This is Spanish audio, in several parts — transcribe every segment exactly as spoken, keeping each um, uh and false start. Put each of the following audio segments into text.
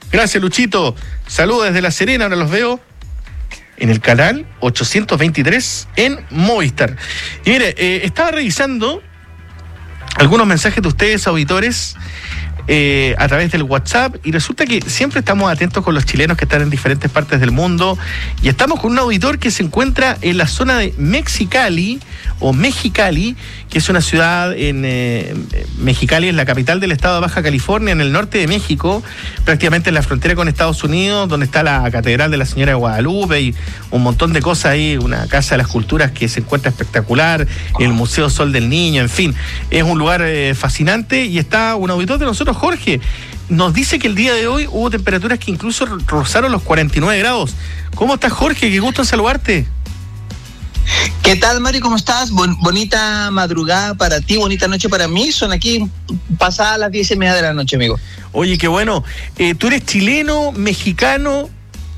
Gracias, Luchito. Saludos desde La Serena, ahora los veo en el canal ochocientos veintitrés en Movistar. Y mire, eh, estaba revisando algunos mensajes de ustedes, auditores, eh, a través del WhatsApp, y resulta que siempre estamos atentos con los chilenos que están en diferentes partes del mundo, y estamos con un auditor que se encuentra en la zona de Mexicali, o Mexicali, que es una ciudad en eh, Mexicali, es la capital del estado de Baja California, en el norte de México, prácticamente en la frontera con Estados Unidos, donde está la Catedral de la Señora de Guadalupe y un montón de cosas ahí, una casa de las culturas que se encuentra espectacular, el Museo Sol del Niño, en fin, es un lugar eh, fascinante. Y está un auditor de nosotros, Jorge, nos dice que el día de hoy hubo temperaturas que incluso rozaron los cuarenta y nueve grados. ¿Cómo estás, Jorge? Qué gusto en saludarte. ¿Qué tal, Mario? ¿Cómo estás? Bon- bonita madrugada para ti, bonita noche para mí. Son aquí pasadas las diez y media de la noche, amigo. Oye, qué bueno. Eh, ¿Tú eres chileno, mexicano?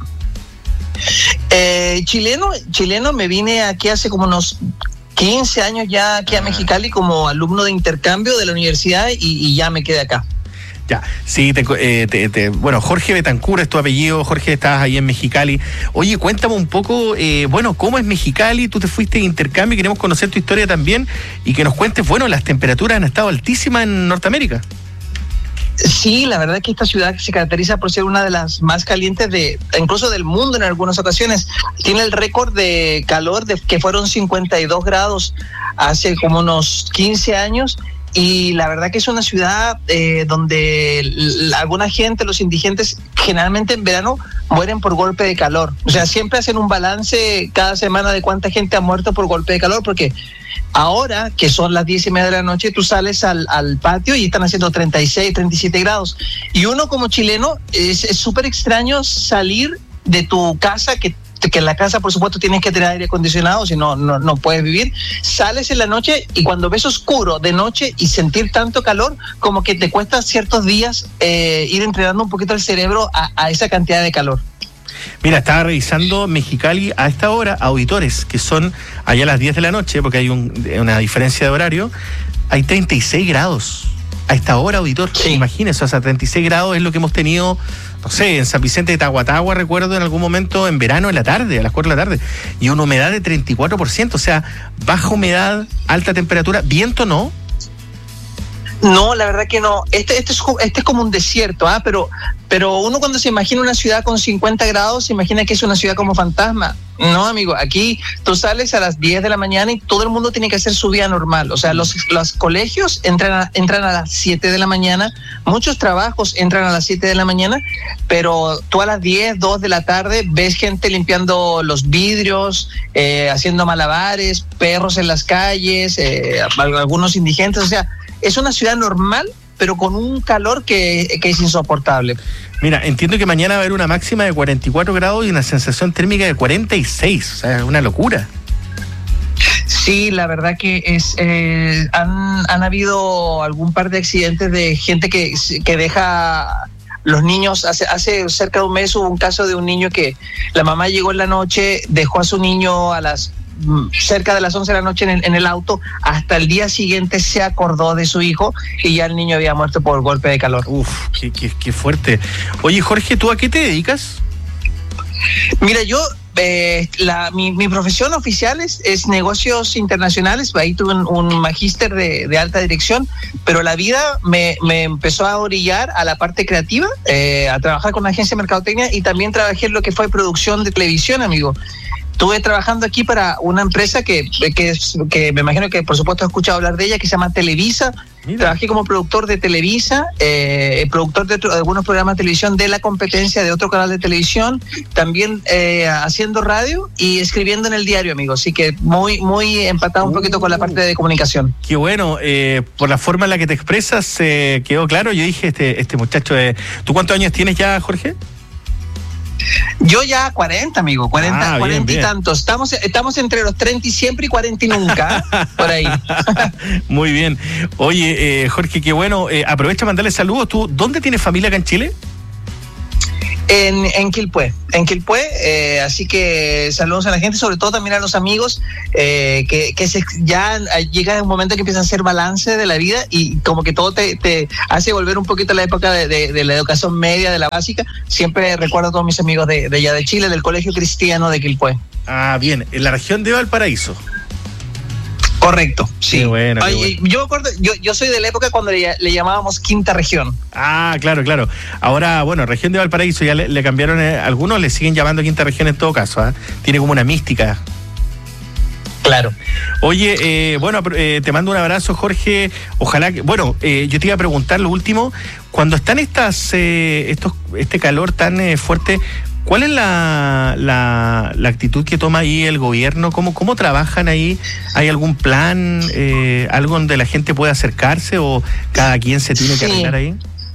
Eh, chileno, chileno, me vine aquí hace como unos quince años ya aquí a Mexicali como alumno de intercambio de la universidad y, y ya me quedé acá. Ya, sí, te, eh, te, te, bueno, Jorge Betancur es tu apellido. Jorge, estás ahí en Mexicali. Oye, cuéntame un poco, eh, bueno, ¿cómo es Mexicali? Tú te fuiste de intercambio y queremos conocer tu historia también y que nos cuentes, bueno, las temperaturas han estado altísimas en Norteamérica. Sí, la verdad es que esta ciudad se caracteriza por ser una de las más calientes de, incluso del mundo en algunas ocasiones. Tiene el récord de calor de que fueron cincuenta y dos grados hace como unos quince años. Y la verdad que es una ciudad eh, donde la, alguna gente, los indigentes, generalmente en verano mueren por golpe de calor. O sea, siempre hacen un balance cada semana de cuánta gente ha muerto por golpe de calor, porque ahora que son las diez y media de la noche, tú sales al, al patio y están haciendo treinta y seis, treinta y siete grados. Y uno como chileno es súper extraño salir de tu casa, que que en la casa, por supuesto, tienes que tener aire acondicionado, si no, no, no puedes vivir. Sales en la noche y cuando ves oscuro de noche y sentir tanto calor, como que te cuesta ciertos días eh, ir entrenando un poquito el cerebro a, a esa cantidad de calor. Mira, estaba revisando Mexicali a esta hora, auditores, que son allá a las diez de la noche, porque hay un, una diferencia de horario, hay treinta y seis grados. A esta hora, auditor, sí. Imagínese, o sea, treinta y seis grados es lo que hemos tenido, no sé, en San Vicente de Tahuatahua, recuerdo en algún momento en verano, en la tarde, a las cuatro de la tarde, y una humedad de treinta y cuatro por ciento, o sea, baja humedad, alta temperatura, viento no. No, la verdad que no. Este, este, es, este es como un desierto, ¿ah? pero, pero uno cuando se imagina una ciudad con cincuenta grados, se imagina que es una ciudad como fantasma. No, amigo, aquí tú sales a las diez de la mañana y todo el mundo tiene que hacer su vida normal. O sea, los, los colegios entran a, entran a las siete de la mañana, muchos trabajos entran a las siete de la mañana, pero tú a las diez, dos de la tarde ves gente limpiando los vidrios, eh, haciendo malabares, perros en las calles, eh, algunos indigentes, o sea, es una ciudad normal, pero con un calor que, que es insoportable. Mira, entiendo que mañana va a haber una máxima de cuarenta y cuatro grados y una sensación térmica de cuarenta y seis, o sea, es una locura. Sí, la verdad que es eh, han, han habido algún par de accidentes de gente que, que deja los niños. Hace, hace cerca de un mes hubo un caso de un niño que la mamá llegó en la noche, dejó a su niño a las cerca de las once de la noche en el, en el auto, hasta el día siguiente se acordó de su hijo y ya el niño había muerto por golpe de calor. Uf, qué, qué, qué fuerte. Oye, Jorge, ¿tú a qué te dedicas? Mira, yo eh, la, mi, mi profesión oficial es, es negocios internacionales. Ahí tuve un, un magíster de, de alta dirección, pero la vida me, me empezó a orillar a la parte creativa, eh, a trabajar con la agencia de mercadotecnia, y también trabajé en lo que fue producción de televisión, amigo. Estuve trabajando aquí para una empresa que, que, que me imagino que por supuesto he escuchado hablar de ella, que se llama Televisa. Mira. Trabajé como productor de Televisa, eh, productor de, otro, de algunos programas de televisión de la competencia de otro canal de televisión, también eh, haciendo radio y escribiendo en el diario, amigo. Así que muy, muy empatado un poquito uh, con la parte de comunicación. Qué bueno, eh, por la forma en la que te expresas, eh, quedó claro. Yo dije, este, este muchacho, eh, ¿tú cuántos años tienes ya, Jorge? Yo ya cuarenta, amigo, cuarenta, ah, cuarenta bien, y bien. tantos. Estamos, estamos entre los treinta y siempre y cuarenta y nunca, por ahí. Muy bien. Oye, eh, Jorge, qué bueno. Eh, aprovecha para mandarle saludos. ¿Tú dónde tienes familia acá en Chile? En, en Quilpué, en Quilpué, eh, así que saludos a la gente, sobre todo también a los amigos, eh, que, que se, ya llega un momento que empiezan a hacer balance de la vida y como que todo te, te hace volver un poquito a la época de, de, de la educación media, de la básica. Siempre recuerdo a todos mis amigos de, de allá de Chile, del Colegio Cristiano de Quilpué. Ah, bien, en la región de Valparaíso. Correcto, sí. Qué bueno, qué Oye, bueno. Yo, acuerdo, yo, yo soy de la época cuando le, le llamábamos Quinta Región. Ah, claro, claro. Ahora, bueno, región de Valparaíso ya le, le cambiaron, eh, algunos le siguen llamando Quinta Región en todo caso, ¿eh? Tiene como una mística. Claro. Oye, eh, bueno, eh, te mando un abrazo, Jorge. Ojalá que, bueno, eh, yo te iba a preguntar lo último, cuando están estas, eh, estos, este calor tan eh, fuerte, ¿cuál es la, la, la actitud que toma ahí el gobierno? ¿Cómo, cómo trabajan ahí? ¿Hay algún plan, eh, algo donde la gente pueda acercarse o cada quien se tiene que Sí. arreglar ahí?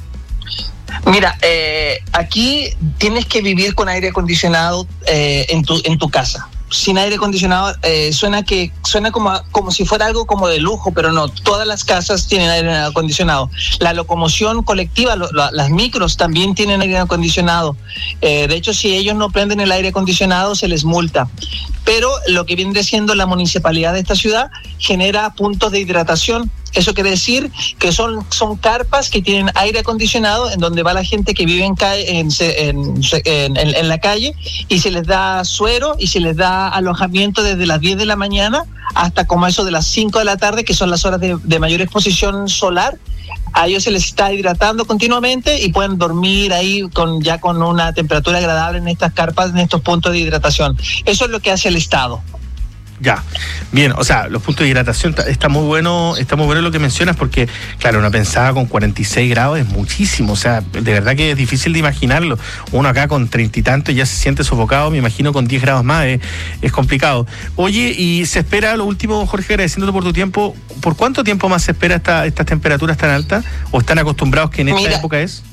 Mira, eh, aquí tienes que vivir con aire acondicionado eh, en tu en tu casa. Sin aire acondicionado eh, suena que suena como como si fuera algo como de lujo, pero no. Todas las casas tienen aire acondicionado. La locomoción colectiva, lo, lo, las micros también tienen aire acondicionado. Eh, de hecho, si ellos no prenden el aire acondicionado, se les multa. Pero lo que viene siendo la municipalidad de esta ciudad genera puntos de hidratación. Eso quiere decir que son, son carpas que tienen aire acondicionado en donde va la gente que vive en, calle, en, en, en, en la calle y se les da suero y se les da alojamiento desde las diez de la mañana hasta como eso de las cinco de la tarde, que son las horas de, de mayor exposición solar. A ellos se les está hidratando continuamente y pueden dormir ahí con ya con una temperatura agradable en estas carpas, en estos puntos de hidratación. Eso es lo que hace el Estado. Ya, bien, o sea, los puntos de hidratación está, está muy bueno, está muy bueno lo que mencionas porque, claro, uno pensaba con cuarenta y seis grados es muchísimo, o sea, de verdad que es difícil de imaginarlo. Uno acá con treinta y tanto ya se siente sofocado, me imagino con diez grados más, es, es complicado. Oye, y se espera, lo último, Jorge, agradeciéndote por tu tiempo, ¿por cuánto tiempo más se espera esta, estas temperaturas tan altas? ¿O están acostumbrados que en esta Mira, época es?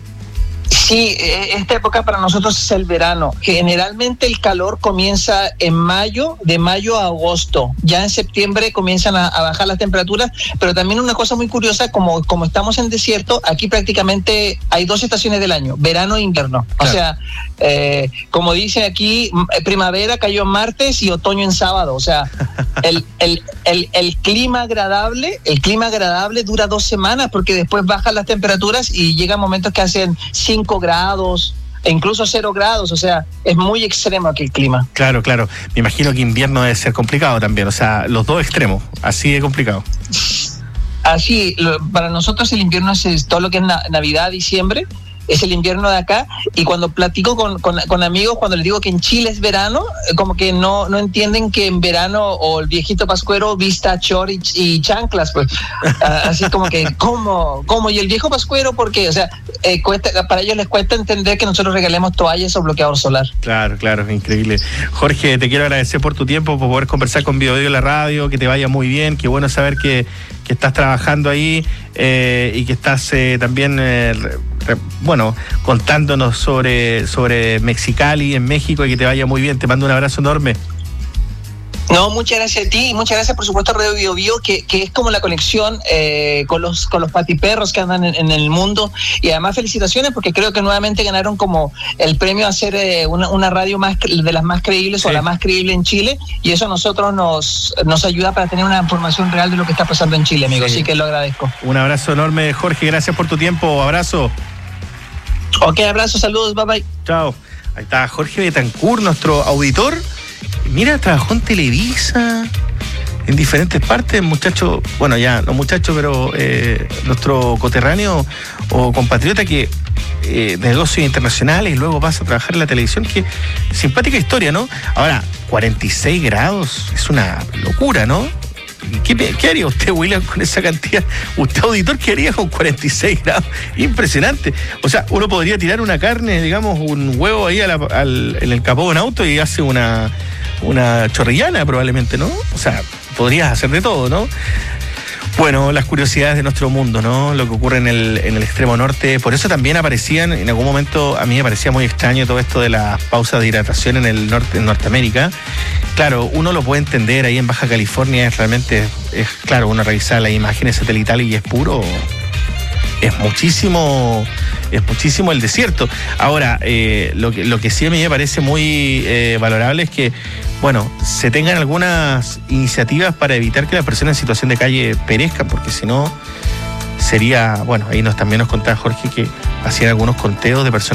Sí, esta época para nosotros es el verano. Generalmente el calor comienza en mayo, de mayo a agosto. Ya en septiembre comienzan a, a bajar las temperaturas, pero también una cosa muy curiosa, como, como estamos en desierto, aquí prácticamente hay dos estaciones del año, verano e invierno. Claro. O sea, eh, como dicen aquí, primavera cayó en martes y otoño en sábado. O sea, el, el, el, el clima agradable, el clima agradable dura dos semanas porque después bajan las temperaturas y llegan momentos que hacen cinco grados e incluso cero grados, o sea, es muy extremo aquí el clima. Claro, claro. Me imagino que invierno debe ser complicado también, o sea, los dos extremos, así de complicado. Así, para nosotros el invierno es todo lo que es Navidad, diciembre, es el invierno de acá, y cuando platico con, con, con amigos, cuando les digo que en Chile es verano, como que no, no entienden que en verano o el viejito pascuero vista short y, y chanclas, pues, así como que, ¿cómo? ¿Cómo? ¿Y el viejo pascuero por qué? O sea, eh, cuesta, para ellos les cuesta entender que nosotros regalemos toallas o bloqueador solar. Claro, claro, increíble. Jorge, te quiero agradecer por tu tiempo, por poder conversar con Bio Bio en la radio, que te vaya muy bien, qué bueno saber que, que estás trabajando ahí eh, y que estás eh, también... Eh, bueno, contándonos sobre, sobre Mexicali en México y que te vaya muy bien. Te mando un abrazo enorme. No, muchas gracias a ti y muchas gracias por supuesto a Radio Bio Bio, que, que es como la conexión eh, con los con los patiperros que andan en, en el mundo, y además felicitaciones porque creo que nuevamente ganaron como el premio a ser eh, una, una radio más de las más creíbles, sí, o la más creíble en Chile, y eso a nosotros nos, nos ayuda para tener una información real de lo que está pasando en Chile, amigo, sí. Así que lo agradezco. Un abrazo enorme, Jorge, gracias por tu tiempo, abrazo. Ok, abrazo, saludos, bye bye. Chao. Ahí está Jorge Betancourt, nuestro auditor. Mira, trabajó en Televisa, en diferentes partes, muchacho, bueno, ya no muchacho, pero eh, nuestro coterráneo o compatriota que eh, de negocios internacionales y luego pasa a trabajar en la televisión. Qué simpática historia, ¿no? Ahora, cuarenta y seis grados, es una locura, ¿no? ¿Qué, ¿Qué haría usted, William, con esa cantidad? ¿Usted, auditor, qué haría con cuarenta y seis grados? Impresionante. O sea, uno podría tirar una carne, digamos, un huevo ahí a la, al, en el capó de un auto y hace una, una chorrillana probablemente, ¿no? O sea, podrías hacer de todo, ¿no? Bueno, las curiosidades de nuestro mundo, ¿no? Lo que ocurre en el, en el extremo norte. Por eso también aparecían, en algún momento, a mí me parecía muy extraño todo esto de las pausas de hidratación en el norte, en Norteamérica. Claro, uno lo puede entender, ahí en Baja California es realmente, es claro, uno revisa las imágenes satelitales y es puro, es muchísimo, es muchísimo el desierto. Ahora, eh, lo que lo que sí a mí me parece muy eh, valorable es que, bueno, se tengan algunas iniciativas para evitar que las personas en situación de calle perezcan, porque si no sería, bueno, ahí nos también nos contaba Jorge que hacían algunos conteos de personas